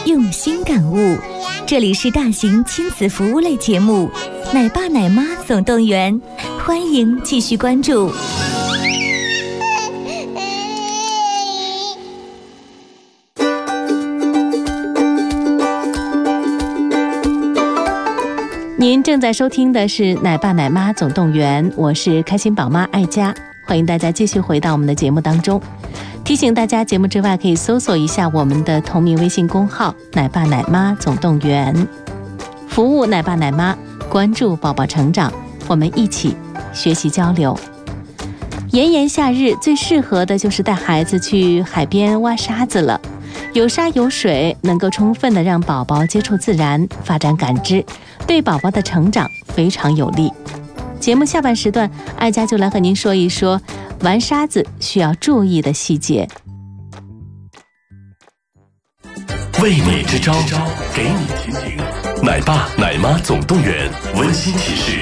用心感悟。这里是大型亲子服务类节目《奶爸奶妈总动员》，欢迎继续关注。 您正在收听的是《奶爸奶妈总动员》，我是开心宝妈爱佳，欢迎大家继续回到我们的节目当中。提醒大家，节目之外可以搜索一下我们的同名微信公号“奶爸奶妈总动员”，服务奶爸奶妈，关注宝宝成长，我们一起学习交流。炎炎夏日，最适合的就是带孩子去海边挖沙子了。有沙有水，能够充分的让宝宝接触自然，发展感知，对宝宝的成长非常有利。节目下半时段，爱佳就来和您说一说玩沙子需要注意的细节。 为你支招，给你提醒。奶爸奶妈总动员温馨提示。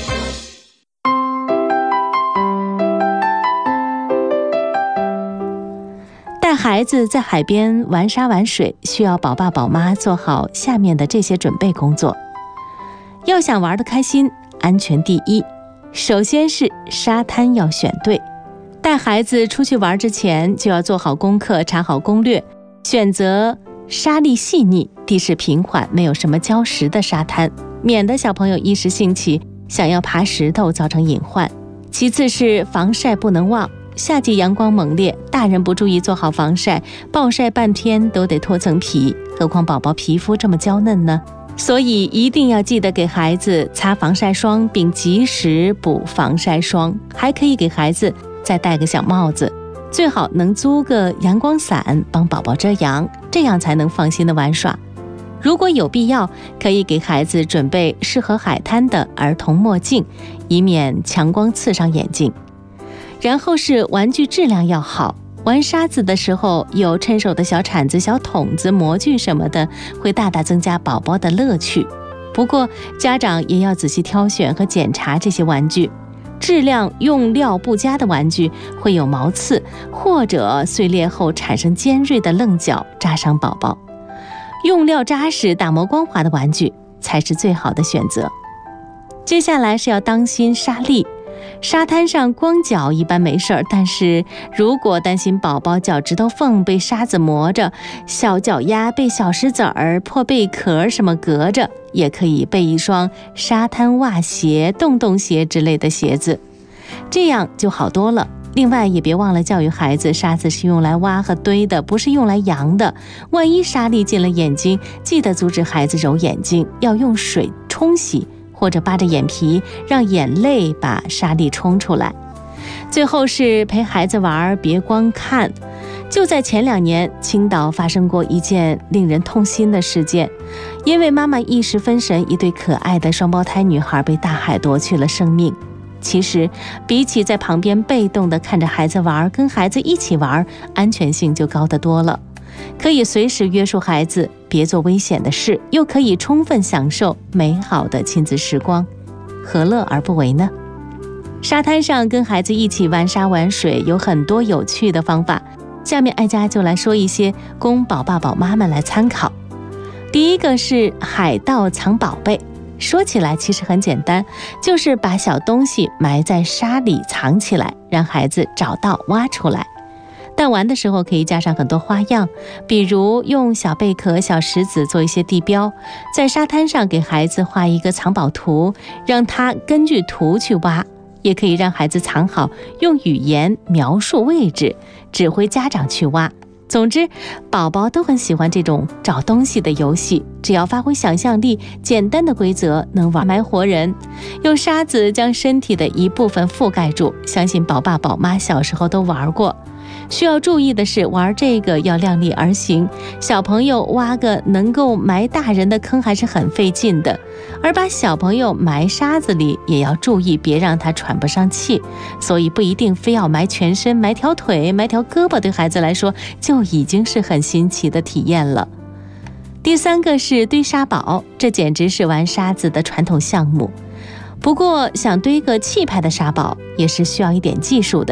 带孩子在海边玩沙玩水，需要宝爸宝妈做好下面的这些准备工作。要想玩得开心，安全第一。首先是沙滩要选对，带孩子出去玩之前就要做好功课，查好攻略，选择沙粒细腻、地势平缓、没有什么礁石的沙滩，免得小朋友一时兴起想要爬石头造成隐患。其次是防晒不能忘，夏季阳光猛烈，大人不注意做好防晒，暴晒半天都得脱层皮，何况宝宝皮肤这么娇嫩呢？所以一定要记得给孩子擦防晒霜，并及时补防晒霜，还可以给孩子再戴个小帽子，最好能租个阳光伞帮宝宝遮阳，这样才能放心的玩耍。如果有必要，可以给孩子准备适合海滩的儿童墨镜，以免强光刺伤眼睛。然后是玩具质量要好，玩沙子的时候有趁手的小铲子、小桶子、模具什么的，会大大增加宝宝的乐趣。不过家长也要仔细挑选和检查这些玩具，质量用料不佳的玩具会有毛刺，或者碎裂后产生尖锐的棱角，扎伤宝宝。用料扎实、打磨光滑的玩具才是最好的选择。接下来是要当心沙粒。沙滩上光脚一般没事儿，但是如果担心宝宝脚趾头缝被沙子磨着，小脚丫被小石子儿、破贝壳什么隔着，也可以备一双沙滩袜鞋、洞洞鞋之类的鞋子，这样就好多了。另外也别忘了教育孩子，沙子是用来挖和堆的，不是用来扬的。万一沙粒进了眼睛，记得阻止孩子揉眼睛，要用水冲洗，或者扒着眼皮，让眼泪把沙粒冲出来。最后是陪孩子玩，别光看。就在前2年，青岛发生过一件令人痛心的事件，因为妈妈一时分神，一对可爱的双胞胎女孩被大海夺去了生命。其实比起在旁边被动地看着孩子玩，跟孩子一起玩，安全性就高得多了。可以随时约束孩子别做危险的事，又可以充分享受美好的亲子时光，何乐而不为呢？沙滩上跟孩子一起玩沙玩水有很多有趣的方法，下面爱佳就来说一些供宝爸宝妈们来参考。第一个是海盗藏宝贝，说起来其实很简单，就是把小东西埋在沙里藏起来，让孩子找到挖出来。但玩的时候可以加上很多花样，比如用小贝壳、小石子做一些地标，在沙滩上给孩子画一个藏宝图，让他根据图去挖。也可以让孩子藏好，用语言描述位置，指挥家长去挖。总之，宝宝都很喜欢这种找东西的游戏，只要发挥想象力，简单的规则能玩埋活人。用沙子将身体的一部分覆盖住，相信宝爸宝妈小时候都玩过。需要注意的是，玩这个要量力而行，小朋友挖个能够埋大人的坑还是很费劲的，而把小朋友埋沙子里也要注意，别让他喘不上气，所以不一定非要埋全身，埋条腿、埋条胳膊，对孩子来说就已经是很新奇的体验了。第三个是堆沙堡，这简直是玩沙子的传统项目。不过想堆个气派的沙堡也是需要一点技术的，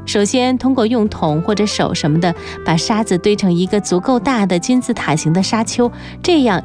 首先，通过用桶或者手什么的，把沙子堆成一个足够大的金字塔形的沙丘，这样